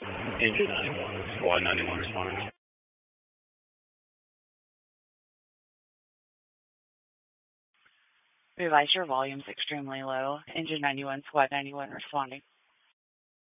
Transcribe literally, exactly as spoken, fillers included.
Engine ninety-one, Squad ninety-one responding. Revise your volumes extremely low. Engine ninety-one, Squad ninety-one responding.